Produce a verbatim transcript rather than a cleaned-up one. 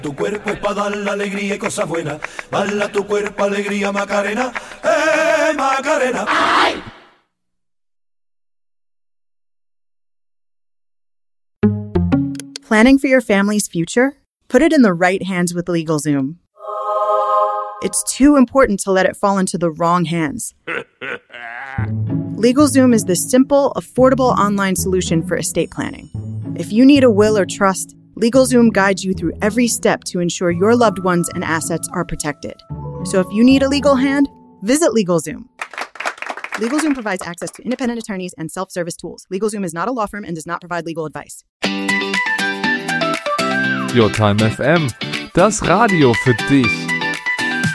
Tu cuerpo es para dar la alegría y cosas buenas. Bala tu cuerpo, alegría, Macarena. ¡Eh, Macarena! ¡Ay! Planning for your family's future? Put it in the right hands with LegalZoom. It's too important to let it fall into the wrong hands. LegalZoom is the simple, affordable online solution for estate planning. If you need a will or trust, LegalZoom guides you through every step to ensure your loved ones and assets are protected. So if you need a legal hand, visit LegalZoom. LegalZoom provides access to independent attorneys and self-service tools. LegalZoom is not a law firm and does not provide legal advice. Your Time F M, das Radio für dich.